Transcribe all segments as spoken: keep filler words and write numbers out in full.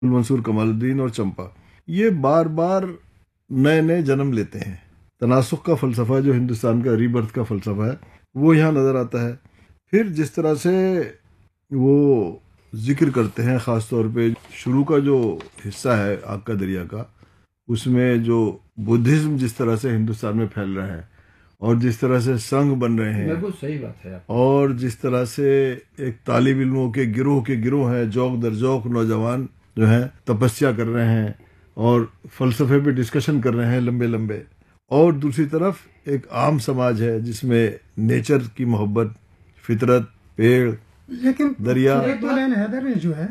منصور کمال الدین اور چمپا، یہ بار بار نئے نئے جنم لیتے ہیں۔ تناسخ کا فلسفہ جو ہندوستان کا ری برتھ کا فلسفہ ہے وہ یہاں نظر آتا ہے۔ پھر جس طرح سے وہ ذکر کرتے ہیں، خاص طور پہ شروع کا جو حصہ ہے آگ کا دریا کا، اس میں جو بدھزم جس طرح سے ہندوستان میں پھیل رہا ہے اور جس طرح سے سنگھ بن رہے ہیں، بالکل صحیح بات ہے، اور جس طرح سے ایک طالب علموں کے گروہ کے گروہ ہیں، جوک در جوک نوجوان جو ہیں تپسیا کر رہے ہیں اور فلسفے پہ ڈسکشن کر رہے ہیں لمبے لمبے، اور دوسری طرف ایک عام سماج ہے جس میں نیچر کی محبت، فطرت، پیڑ، لیکن دریا۔ قرۃ حیدر نے جو ہے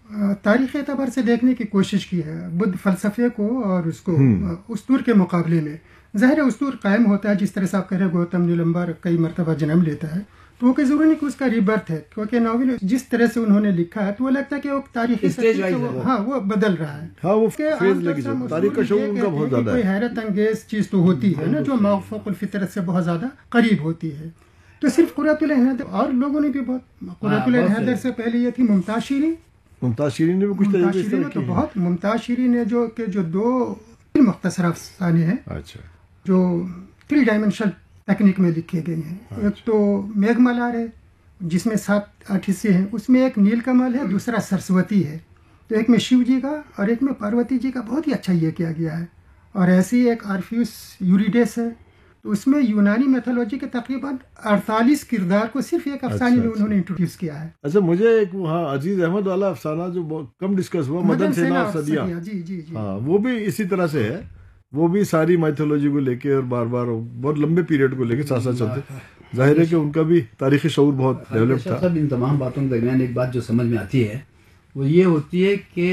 تاریخی اعتبار سے دیکھنے کی کوشش کی ہے بدھ فلسفے کو اور اس کو اسطور کے مقابلے میں۔ ظاہر اسطور قائم ہوتا ہے، جس طرح سے آپ کہہ رہے ہیں گوتم نیلمبر کئی مرتبہ جنم لیتا ہے، تو وہ کہ ضروری نہیں کہ اس کا ریبرتھ ہے، کیونکہ ناول جس طرح سے انہوں نے لکھا ہے تو وہ لگتا ہے کہ وہ تاریخی ہاں وہ بدل رہا ہے، ہاں وہ فیز لگی جو تاریخ کا شعور ان کا بہت زیادہ ہے، کوئی حیرت انگیز چیز تو ہوتی ہے نا جو موافق الفطرت سے بہت زیادہ قریب ہوتی ہے۔ تو صرف قرۃ العین اور لوگوں نے بھی بہت، قرۃ العین سے پہلے یہ تھی ممتاز شیریں۔ ممتاز شیریں نے بھی کچھ ممتاز شیریں نے تو بہت، ممتاز شیریں نے جو کہ جو دو مختصر افسانے ہیں اچھا جو تھری ڈائمینشنل تکنیک میں لکھے گئے ہیں، ایک تو میگھ ملہار ہے جس میں سات آٹھ حصے ہیں، اس میں ایک نیل کمل ہے، دوسرا سرسوتی ہے، تو ایک میں شیو جی کا اور ایک میں پاروتی جی کا بہت ہی اچھا یہ کیا گیا ہے۔ اور ایسے ہی ایک آرفیوس یوریڈیس ہے، تو اس میں یونانی میتھولوجی کے تقریباً اڑتالیس کردار کو صرف ایک افسانے میں انہوں نے انٹروڈیوس کیا ہے۔ اچھا، مجھے ایک وہاں عزیز احمد والا افسانہ جو بہت کم ڈسکس ہوا، مدن سینا اور سدیا، جی جی جی ہاں وہ بھی اسی طرح سے ہے، وہ بھی ساری میتھولوجی کو لے کے اور بار بار بہت لمبے پیریڈ کو لے کے ساتھ ساتھ چلتے، ظاہر ہے کہ ان کا بھی تاریخی شعور بہت ڈیولپ تھا۔ سب ان تمام باتوں کے درمیان ایک بات جو سمجھ میں آتی ہے وہ یہ ہوتی ہے کہ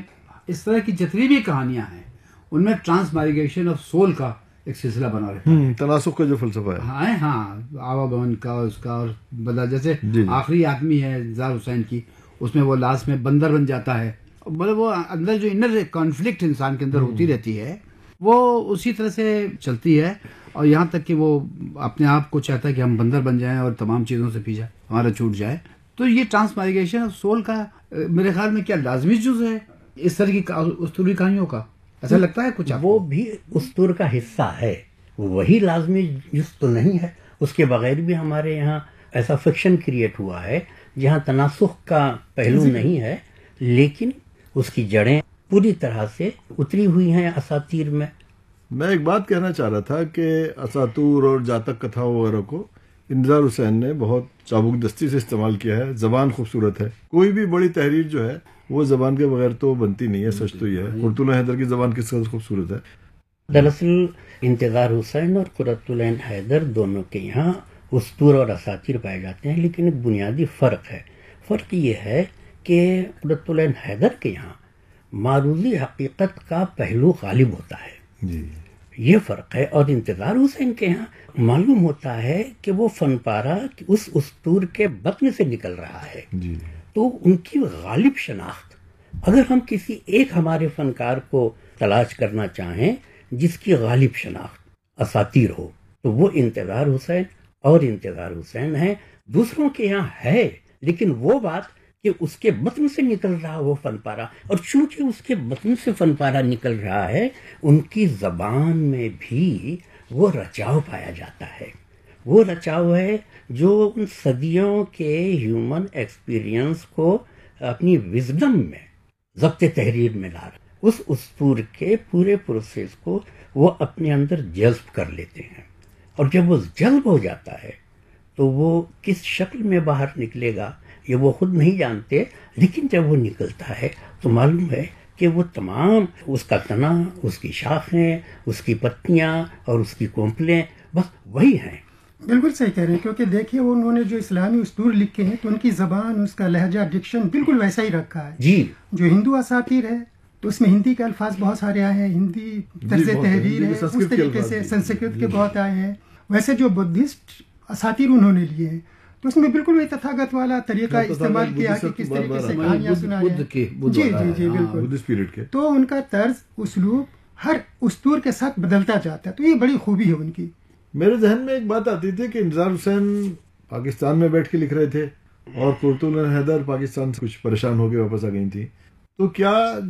اس طرح کی جتنی بھی کہانیاں ہیں ان میں ٹرانس مائگریشن آف سول کا ایک سلسلہ بنا رہتا ہے، تناسخ کا جو فلسفہ ہے، ہاں ہاں آواگمن کا، اس کا، اور بدلا جیسے آخری آدمی ہے زار حسین کی، اس میں وہ لاسٹ میں بندر بن جاتا ہے، مطلب وہ اندر جو انر کانفلکٹ انسان کے اندر ہوتی رہتی ہے وہ اسی طرح سے چلتی ہے، اور یہاں تک کہ وہ اپنے آپ کو چاہتا ہے کہ ہم بندر بن جائیں اور تمام چیزوں سے پیچھے ہمارا چھوٹ جائے۔ تو یہ ٹرانس مائگریشن آف سول کا میرے خیال میں کیا لازمی جز ہے اس طرح کی اسطوری کہانیوں کا، ایسا لگتا ہے کچھ؟ وہ بھی اسطور کا حصہ ہے، وہی لازمی جز تو نہیں ہے، اس کے بغیر بھی ہمارے یہاں ایسا فکشن کریٹ ہوا ہے جہاں تناسخ کا پہلو نہیں ہے لیکن اس کی جڑیں پوری طرح سے اتری ہوئی ہیں اساطیر میں۔ میں ایک بات کہنا چاہ رہا تھا کہ اساطور اور جاتک کتھاؤں وغیرہ کو انتظار حسین نے بہت چابک دستی سے استعمال کیا ہے۔ زبان خوبصورت ہے، کوئی بھی بڑی تحریر جو ہے وہ زبان کے بغیر تو بنتی نہیں ہے، سچ تو یہ ہے۔ قرۃ العین حیدر کی زبان کس قدر خوبصورت ہے۔ دراصل انتظار حسین اور قرۃ العین حیدر دونوں کے یہاں اسطور اور اساطیر پائے جاتے ہیں، لیکن ایک بنیادی فرق ہے۔ فرق یہ ہے کہ قرۃ العین حیدر کے یہاں معروضی حقیقت کا پہلو غالب ہوتا ہے، جی یہ فرق ہے، اور انتظار حسین کے یہاں معلوم ہوتا ہے کہ وہ فن پارہ اس اسطور کے بطن سے نکل رہا ہے، جی تو ان کی غالب شناخت، اگر ہم کسی ایک ہمارے فنکار کو تلاش کرنا چاہیں جس کی غالب شناخت اساطیر ہو تو وہ انتظار حسین اور انتظار حسین ہیں۔ دوسروں کے یہاں ہے لیکن وہ بات کہ اس کے بطن سے نکل رہا وہ فن پارہ، اور چونکہ اس کے بطن سے فن پارہ نکل رہا ہے ان کی زبان میں بھی وہ رچاؤ پایا جاتا ہے، وہ رچاؤ ہے جو ان صدیوں کے ہیومن ایکسپیرینس کو اپنی وزڈم میں ضبط تحریر میں لا رہا ہے۔ اس اسطور کے پورے پروسیس کو وہ اپنے اندر جذب کر لیتے ہیں، اور جب وہ جذب ہو جاتا ہے تو وہ کس شکل میں باہر نکلے گا یہ وہ خود نہیں جانتے، لیکن جب وہ نکلتا ہے تو معلوم ہے کہ وہ تمام اس کا تنا، اس کی شاخیں، اس کی پتیاں اور اس کی کونپلیں بس وہی ہیں۔ بالکل صحیح کہہ رہے ہیں، کیونکہ دیکھیے وہ انہوں نے جو اسلامی اسطور لکھے ہیں تو ان کی زبان، اس کا لہجہ، ڈکشن بالکل ویسا ہی رکھا ہے۔ جی جو ہندو اساطیر ہے تو اس میں ہندی کے الفاظ بہت سارے آئے ہیں، ہندی طرز تحریر ہے، اس طریقے سے سنسکرت کے بہت آئے ہیں۔ ویسے جو بدھسٹ اساطیر انہوں نے لیے ہیں تو اس میں بالکل وہی تتھاگت والا طریقہ استعمال کیا کہ کس طریقے سے کہانیاں سنائی ہیں، جی جی جی بالکل، تو ان کا طرز، اسلوب ہر اسطور کے ساتھ بدلتا جاتا ہے، تو یہ بڑی خوبی ہے ان کی۔ میرے ذہن میں ایک بات آتی تھی کہ انتظار حسین پاکستان میں بیٹھ کے لکھ رہے تھے اور قرۃ العین حیدر پاکستان سے کچھ پریشان ہو کے واپس آ گئی تھی، تو کیا